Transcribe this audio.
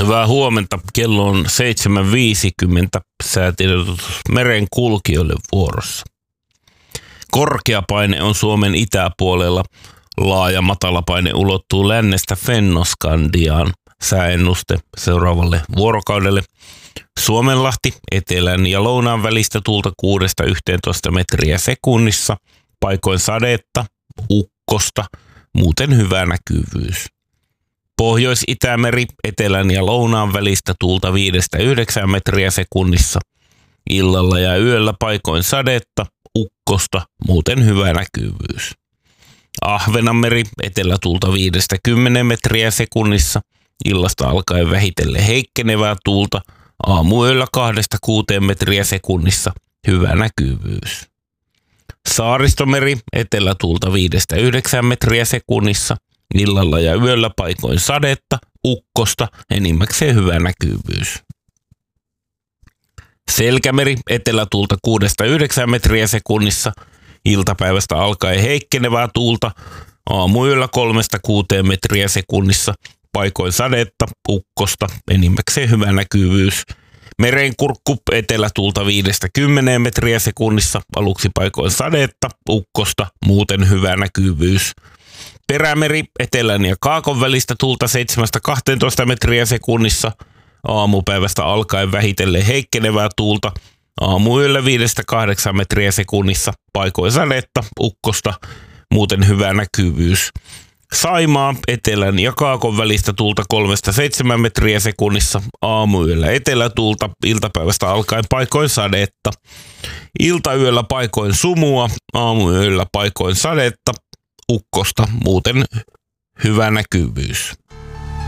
Hyvää huomenta. Kello on 7.50. Säätiedotus meren kulkijoille vuorossa. Korkeapaine on Suomen itäpuolella. Laaja matalapaine ulottuu lännestä Fennoskandiaan. Sääennuste seuraavalle vuorokaudelle. Suomenlahti etelän ja lounaan välistä tuulta 6–11 metriä sekunnissa. Paikoin sadetta, ukkosta, muuten hyvä näkyvyys. Pohjois-Itämeri etelän ja lounaan välistä tuulta 5–9 metriä sekunnissa. Illalla ja yöllä paikoin sadetta, ukkosta, muuten hyvä näkyvyys. Ahvenanmeri etelätuulta 5–10 metriä sekunnissa. Illasta alkaen vähitellen heikkenevää tuulta. Aamuyöllä 2–6 metriä sekunnissa. Hyvä näkyvyys. Saaristomeri etelätuulta 5–9 metriä sekunnissa. Illalla ja yöllä paikoin sadetta, ukkosta, enimmäkseen hyvä näkyvyys. Selkämeri etelätuulta 6–9 metriä sekunnissa. Iltapäivästä alkaen heikkenevää tuulta. Aamuyöllä 3–6 metriä sekunnissa. Paikoin sadetta, ukkosta, enimmäkseen hyvä näkyvyys. Merenkurkku etelätuulta 5–10 metriä sekunnissa. Aluksi paikoin sadetta, ukkosta, muuten hyvä näkyvyys. Perämeri etelän ja kaakon välistä tuulta 7–12 metriä sekunnissa. Aamupäivästä alkaen vähitellen heikkenevää tuulta. Aamuyöllä 5–8 metriä sekunnissa. Paikoin sadetta, ukkosta, muuten hyvä näkyvyys. Saimaa etelän ja kaakon välistä tuulta 3–7 metriä sekunnissa. Aamuyöllä etelätuulta, iltapäivästä alkaen paikoin sadetta. Iltayöllä paikoin sumua, aamuyöllä paikoin sadetta, ukkosta, muuten hyvä näkyvyys.